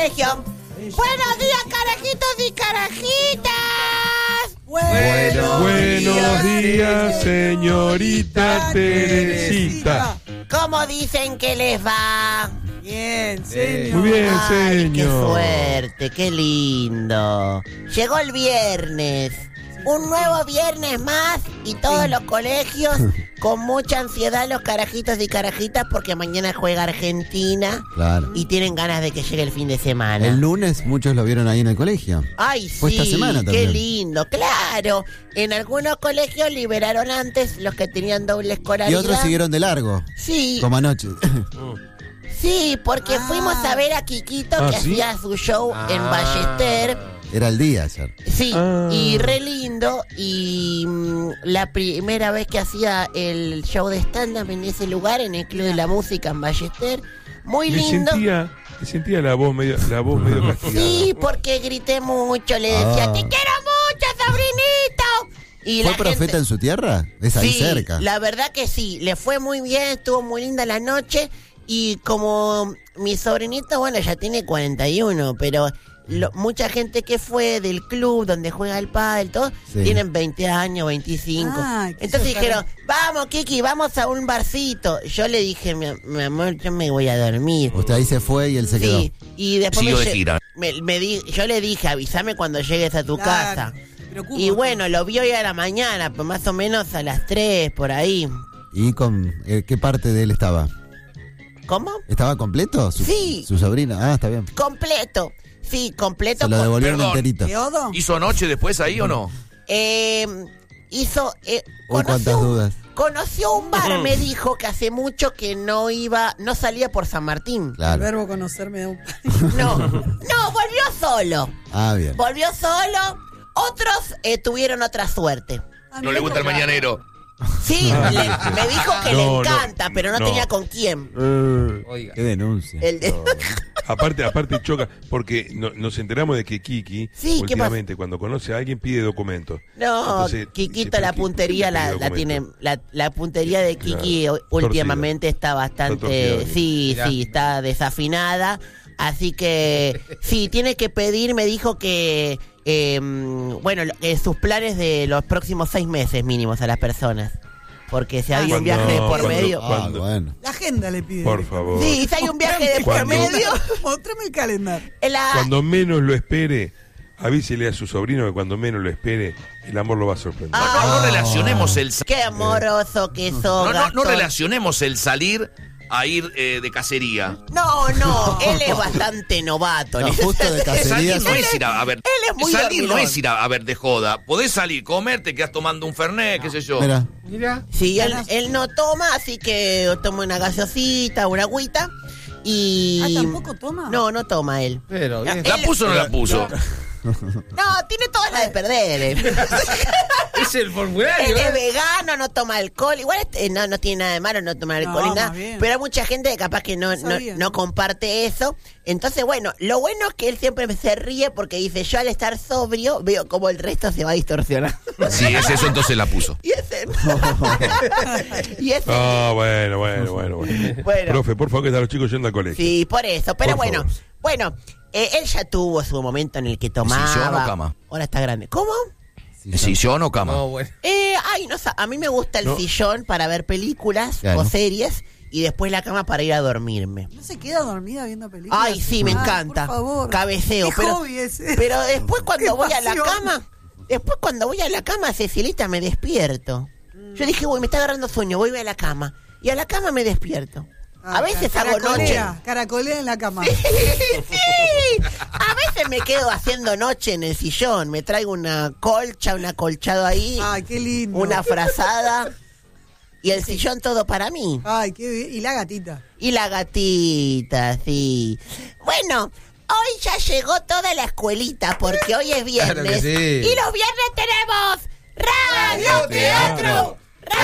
colegio. ¡Buenos días, carajitos y carajitas! Buenos días, señorita Teresita. ¿Cómo dicen que les va? Bien, señor. Muy bien, Ay, señor. qué suerte, qué lindo. Llegó el viernes. Un nuevo viernes más y todos los colegios con mucha ansiedad, los carajitos y carajitas, porque mañana juega Argentina. Claro. Y tienen ganas de que llegue el fin de semana. El lunes muchos lo vieron ahí en el colegio. Ay, Fue sí, esta semana qué también. lindo, claro. En algunos colegios liberaron antes los que tenían doble escolaridad. Y otros siguieron de largo, Sí, como anoche. sí, porque fuimos a ver a Kikito que ¿sí? hacía su show en Ballester. Era el día ayer. Sí, y re lindo. Y la primera vez que hacía el show de stand-up en ese lugar, en el Club de la Música en Ballester. Muy lindo. Le sentía la voz medio castigada. Sí, porque grité mucho, le decía, te quiero mucho, sobrinito. Y ¿Fue la profeta gente... en su tierra? Es ahí Sí, cerca. la verdad que sí, le fue muy bien, estuvo muy linda la noche. Y como mi sobrinito, bueno, ya tiene 41, pero mucha gente que fue del club donde juega el pádel, todo, Sí. tienen 20 años, 25. Entonces dijeron, vamos, Kiki, vamos a un barcito. Yo le dije, mi amor, yo me voy a dormir. Usted ahí se fue y él se quedó. Sí, y después Siguió de gira. yo le dije, avísame cuando llegues a tu casa. Preocupa. Y bueno, lo vio hoy a la mañana, pues más o menos a las 3, por ahí. ¿Y con qué parte de él estaba? ¿Cómo? ¿Estaba completo? Sí. Su sobrino. Ah, está bien. Completo. Sí, completo. Se lo devolvieron Perdón. enterito. ¿Teodo? ¿Hizo noche después ahí o no? Hizo... Uy, cuántas dudas. Conoció un bar, me dijo que hace mucho que no salía por San Martín. El Claro. verbo conocerme da un... No, volvió solo. Ah, bien. Volvió solo. Otros tuvieron otra suerte. No le gusta el mañanero. Sí, me dijo que le No, encanta, pero no tenía con quién. Qué denuncia. El de- Aparte choca, porque nos enteramos de que Kiki, Sí, ¿qué últimamente, cuando conoce a alguien, pide documentos. No, Entonces, Kikito, dice, la ¿pero puntería quién pide la tiene. documentos? La puntería de Kiki Claro, últimamente está bastante. torcida. Sí, está desafinada. Así que sí, tiene que pedir, me dijo que. Sus planes de los próximos 6 meses mínimos a las personas. Porque si había un viaje de por medio. Bueno. La agenda le pide. Por favor. Sí, si hay un viaje de por Cuando- medio. Mostrame el calendario. Cuando menos lo espere, avísele a su sobrino que cuando menos lo espere, el amor lo va a sorprender. No relacionemos el Qué amoroso que sos. no Gastón. relacionemos el salir a ir de cacería. No, él es bastante novato. No, justo de cacería. Salir no es ir a ver. Él es muy salir no dormilón. es ir a ver de joda. Podés salir, comer, te quedás tomando un fernet, qué sé yo. Mira. Sí, él no toma, así que toma una gaseosita, una agüita. Y... ¿tampoco toma? No toma él. Pero bien. ¿La puso o no la puso? No, tiene todas las de perder él. Es el formulario. Él es vegano, no toma alcohol. Igual no tiene nada de malo no tomar alcohol No, ni nada. más bien. Pero hay mucha gente que capaz que no sabía. comparte eso. Entonces, bueno, lo bueno es que él siempre se ríe porque dice, yo al estar sobrio veo como el resto se va a distorsionar. Si es eso, entonces la puso. Y ese... y ese... Ah, bueno. Bueno. Profe, por favor, que están los chicos yendo al colegio. Sí, por eso. Pero Por bueno, favor. él ya tuvo su momento en el que tomaba. ¿Sillón o cama? Ahora está grande. ¿Cómo? ¿Sillón o cama? No, bueno. A mí me gusta el No. sillón para ver películas Claro. o series y después la cama para ir a dormirme. ¿No se queda dormida viendo películas? Ay, sí, me encanta. Por favor. Cabeceo, Qué pero hobby ese. pero después cuando Qué voy a la pasión. cama, Cecilita, me despierto. Yo dije, me está agarrando sueño, voy a la cama. Y a la cama me despierto. A veces hago noche. Caracolea en la cama. Sí. A veces me quedo haciendo noche en el sillón. Me traigo una colcha, un acolchado ahí, Ay, qué lindo. una frazada y el sillón todo para mí. Ay, qué bien. Y la gatita. Y la gatita, sí. Bueno, hoy ya llegó toda la escuelita porque hoy es viernes. Claro que sí. Y los viernes tenemos Radio Teatro.